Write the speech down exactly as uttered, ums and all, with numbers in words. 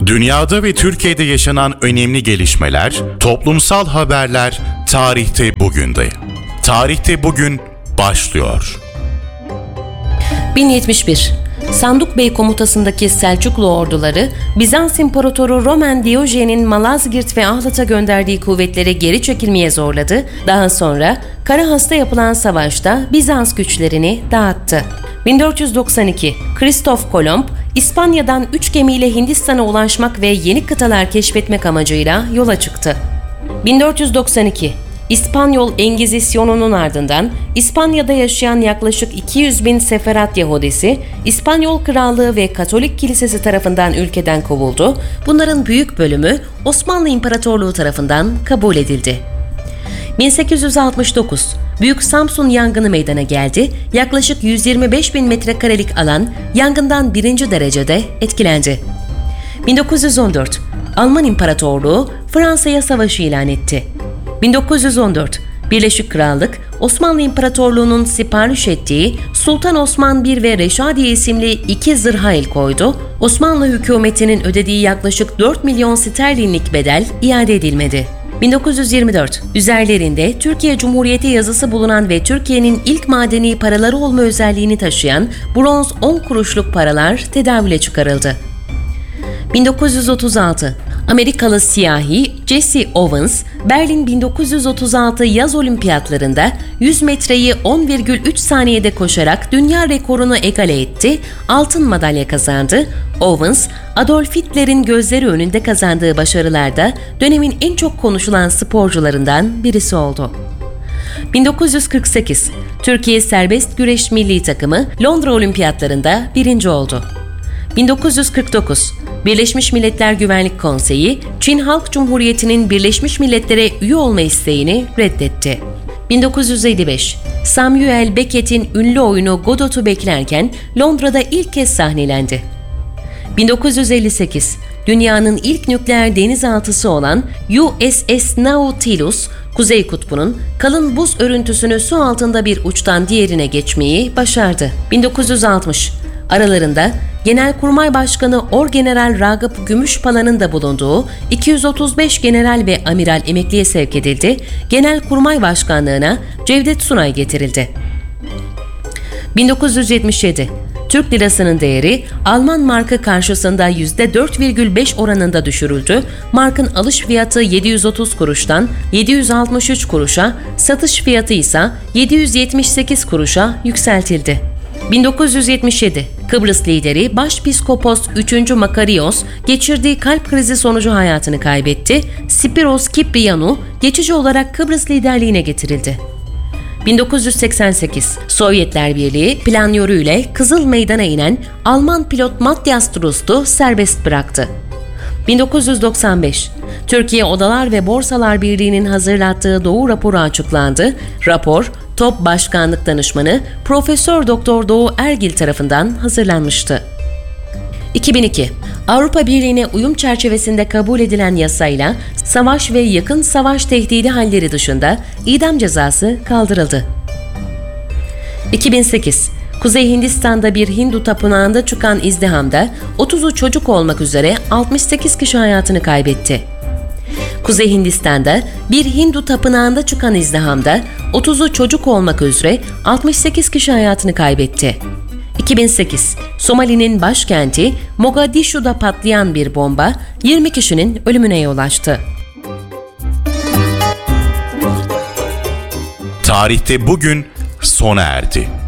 Dünyada ve Türkiye'de yaşanan önemli gelişmeler, toplumsal haberler tarihte bugünde. Tarihte bugün başlıyor. bin yetmiş bir Sanduk Bey komutasındaki Selçuklu orduları, Bizans İmparatoru Roman Diyojen'in Malazgirt ve Ahlat'a gönderdiği kuvvetleri geri çekilmeye zorladı. Daha sonra Karahas'ta yapılan savaşta Bizans güçlerini dağıttı. bin dört yüz doksan iki Kristof Kolomb, İspanya'dan üç gemiyle Hindistan'a ulaşmak ve yeni kıtalar keşfetmek amacıyla yola çıktı. bin dört yüz doksan iki İspanyol Engizisyonunun ardından İspanya'da yaşayan yaklaşık iki yüz bin Seferat Yahudisi, İspanyol Krallığı ve Katolik Kilisesi tarafından ülkeden kovuldu. Bunların büyük bölümü Osmanlı İmparatorluğu tarafından kabul edildi. bin sekiz yüz altmış dokuz Büyük Samsun yangını meydana geldi. Yaklaşık yüz yirmi beş bin metrekarelik alan yangından birinci derecede etkilendi. bin dokuz yüz on dört Alman İmparatorluğu Fransa'ya savaşı ilan etti. bin dokuz yüz on dört Birleşik Krallık, Osmanlı İmparatorluğu'nun sipariş ettiği Sultan Osman bir ve Reşadiye isimli iki zırha el koydu. Osmanlı hükümetinin ödediği yaklaşık dört milyon sterlinlik bedel iade edilmedi. bin dokuz yüz yirmi dört Üzerlerinde Türkiye Cumhuriyeti yazısı bulunan ve Türkiye'nin ilk madeni paraları olma özelliğini taşıyan bronz on kuruşluk paralar tedavüle çıkarıldı. bin dokuz yüz otuz altı Amerikalı siyahi Jesse Owens, Berlin bin dokuz yüz otuz altı yaz olimpiyatlarında yüz metreyi on virgül üç saniyede koşarak dünya rekorunu egale etti, altın madalya kazandı. Owens, Adolf Hitler'in gözleri önünde kazandığı başarılarda dönemin en çok konuşulan sporcularından birisi oldu. bin dokuz yüz kırk sekiz Türkiye Serbest Güreş Milli Takımı Londra Olimpiyatlarında birinci oldu. bin dokuz yüz kırk dokuz Birleşmiş Milletler Güvenlik Konseyi, Çin Halk Cumhuriyeti'nin Birleşmiş Milletler'e üye olma isteğini reddetti. bin dokuz yüz elli beş Samuel Beckett'in ünlü oyunu Godot'u beklerken Londra'da ilk kez sahnelendi. bin dokuz yüz elli sekiz Dünyanın ilk nükleer denizaltısı olan U S S Nautilus, Kuzey Kutbu'nun kalın buz örüntüsünü su altında bir uçtan diğerine geçmeyi başardı. bin dokuz yüz altmış Aralarında Genelkurmay Başkanı Orgeneral Ragıp Gümüşpala'nın da bulunduğu iki yüz otuz beş general ve amiral emekliye sevk edildi. Genelkurmay Başkanlığına Cevdet Sunay getirildi. bin dokuz yüz yetmiş yedi Türk lirasının değeri Alman markı karşısında yüzde dört virgül beş oranında düşürüldü. Markın alış fiyatı yedi yüz otuz kuruştan yedi yüz altmış üç kuruşa, satış fiyatı ise yedi yüz yetmiş sekiz kuruşa yükseltildi. bin dokuz yüz yetmiş yedi Kıbrıs lideri Başpiskopos üçüncü Makarios geçirdiği kalp krizi sonucu hayatını kaybetti. Spiros Kiprianou geçici olarak Kıbrıs liderliğine getirildi. bin dokuz yüz seksen sekiz Sovyetler Birliği planörüyle Kızıl Meydan'a inen Alman pilot Matthias Trust'u serbest bıraktı. bin dokuz yüz doksan beş Türkiye Odalar ve Borsalar Birliği'nin hazırlattığı Doğu raporu açıklandı. Rapor, Top Başkanlık Danışmanı Profesör Doktor Doğu Ergil tarafından hazırlanmıştı. iki bin iki Avrupa Birliği'ne uyum çerçevesinde kabul edilen yasayla savaş ve yakın savaş tehdidi halleri dışında idam cezası kaldırıldı. iki bin sekiz Kuzey Hindistan'da bir Hindu tapınağında çıkan izdihamda otuzu çocuk olmak üzere altmış sekiz kişi hayatını kaybetti. Kuzey Hindistan'da bir Hindu tapınağında çıkan izdihamda otuzu çocuk olmak üzere altmış sekiz kişi hayatını kaybetti. iki bin sekiz Somali'nin başkenti Mogadishu'da patlayan bir bomba yirmi kişinin ölümüne yol açtı. Tarihte bugün sona erdi.